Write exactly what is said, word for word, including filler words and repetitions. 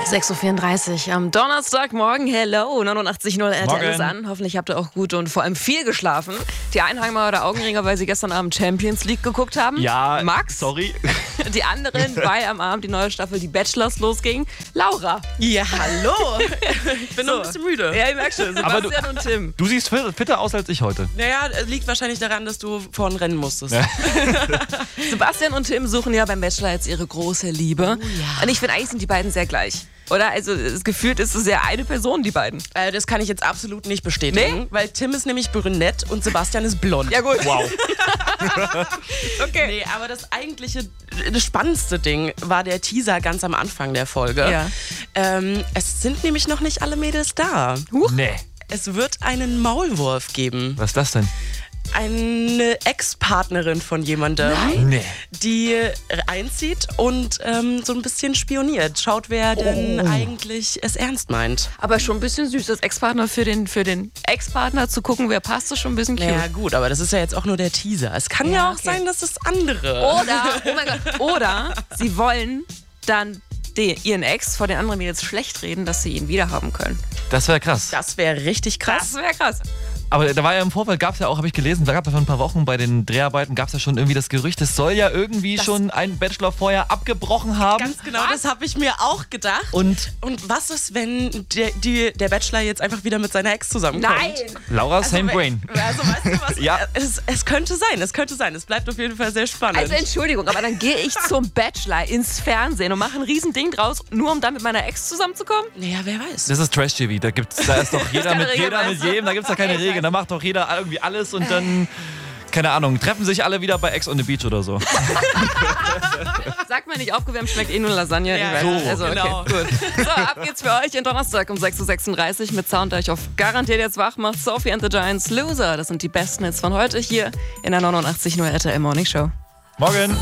sechs Uhr vierunddreißig am Donnerstagmorgen. Hello, neunundachtzig Komma null R T L ist an. Hoffentlich habt ihr auch gut und vor allem viel geschlafen. Die einen haben mal oder Augenringe, weil sie gestern Abend Champions League geguckt haben. Ja, Max. sorry. Die anderen, weil am Abend die neue Staffel Die Bachelors losging. Laura. Ja, hallo. Ich bin So. noch ein bisschen müde. Ja, ich merke schon. Aber Sebastian und Tim. Du siehst fit- fitter aus als ich heute. Naja, liegt wahrscheinlich daran, dass du vorhin rennen musstest. Ja. Sebastian und Tim suchen ja beim Bachelor jetzt ihre große Liebe. Oh ja. Und ich finde, eigentlich sind die beiden sehr gleich. Oder? Also, das gefühlt ist es ja eine Person, die beiden. Äh, das kann ich jetzt absolut nicht bestätigen, Nee? weil Tim ist nämlich brünett und Sebastian ist blond. Ja, gut. Wow. Okay. Nee, aber das eigentliche, das spannendste Ding war der Teaser ganz am Anfang der Folge. Ja. Ähm, es sind nämlich noch nicht alle Mädels da. Nee. Es wird einen Maulwurf geben. Was ist das denn? Eine Ex-Partnerin von jemandem, Nee. die einzieht und ähm, so ein bisschen spioniert. Schaut, wer denn Oh. eigentlich es ernst meint. Aber schon ein bisschen süß, als Ex-Partner für den, für den Ex-Partner zu gucken, wer passt, ist schon ein bisschen cute. Ja gut, aber das ist ja jetzt auch nur der Teaser. Es kann ja, Ja, auch okay. sein, dass es andere... Oder, oh mein Gott, oder sie wollen dann die, ihren Ex vor den anderen Mädels schlecht reden, dass sie ihn wiederhaben können. Das wäre krass. Das wäre richtig krass. Das wäre krass. Aber da war ja im Vorfeld, gab es ja auch, habe ich gelesen, da gab es ja vor ein paar Wochen bei den Dreharbeiten, gab es ja schon irgendwie das Gerücht, es soll ja irgendwie Das- schon ein Bachelor vorher abgebrochen haben. Ganz genau, das habe ich mir auch gedacht. Und Und was ist, wenn der, die, der Bachelor jetzt einfach wieder mit seiner Ex zusammenkommt? Nein! Laura, Also, same wenn- brain. Also weißt du was? Ja. Es, es könnte sein, es könnte sein. Es bleibt auf jeden Fall sehr spannend. Also Entschuldigung, aber dann gehe ich zum Bachelor ins Fernsehen und mache ein Riesending draus, nur um dann mit meiner Ex zusammenzukommen? naja, wer weiß. Das ist Trash-T V, da gibt's, da ist doch jeder keine mit Regel, jeder mit weißt du? jedem, da gibt's doch keine Ich Regeln, weiß. da macht doch jeder irgendwie alles und dann, keine Ahnung, treffen sich alle wieder bei Ex on the Beach oder so. Sagt mir nicht, aufgewärmt schmeckt eh nur Lasagne. Ja, Ich weiß. so, also, okay, genau. gut. So, ab geht's für euch in Donnerstag um sechs Uhr sechsunddreißig mit Sound, der euch auf garantiert jetzt wach macht. Sophie and the Giants Loser, das sind die besten Hits von heute hier in der neunundachtzig Komma null R T L Morning Show. Morgen.